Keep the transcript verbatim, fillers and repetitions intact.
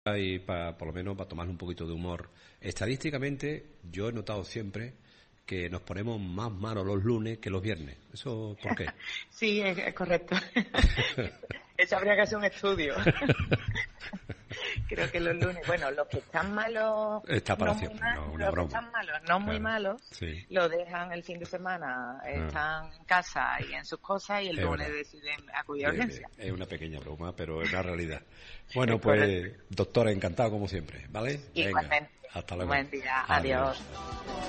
y para, por lo menos, para tomar un poquito de humor. Estadísticamente, yo he notado siempre que nos ponemos más malos los lunes que los viernes. ¿Eso por qué? Sí, es, es correcto. Eso habría que hacer un estudio. Creo que los lunes, bueno, los que están malos, Está para no muy siempre, mal, no, una los broma. que están malos, no muy Claro, malos, sí. lo dejan el fin de semana, Ah. están en casa y en sus cosas y el Es lunes verdad. deciden acudir a Eh, urgencia. Es una pequeña broma, pero es la realidad. Bueno, Es pues, correcto. doctora, encantado como siempre, ¿vale? Venga, Igualmente. hasta luego. Buen día, Adiós. adiós.